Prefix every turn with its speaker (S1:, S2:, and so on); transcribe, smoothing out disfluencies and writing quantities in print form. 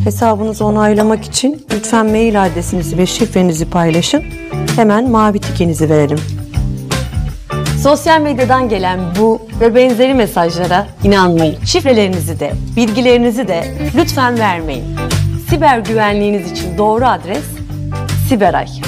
S1: Hesabınızı onaylamak için lütfen mail adresinizi ve şifrenizi paylaşın. Hemen mavi tikinizi verelim. Sosyal medyadan gelen bu ve benzeri mesajlara inanmayın. Şifrelerinizi de, bilgilerinizi de lütfen vermeyin. Siber güvenliğiniz için doğru adres Siberay.